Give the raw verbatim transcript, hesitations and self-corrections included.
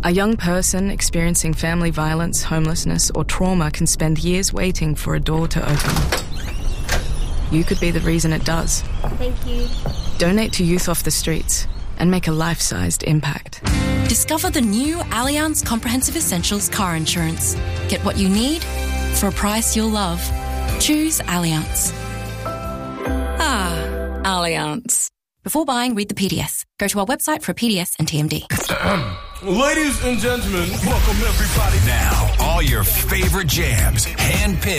A young person experiencing family violence, homelessness, or trauma can spend years waiting for a door to open. You could be the reason it does. Thank you. Donate to Youth Off the Streets and make a life-sized impact. Discover the new Allianz Comprehensive Essentials car insurance. Get what you need for a price you'll love. Choose Allianz. Ah, Allianz. Before buying, read the P D S. Go to our website for a P D S and T M D. Ladies and gentlemen, welcome everybody. Now, all your favorite jams, hand-picked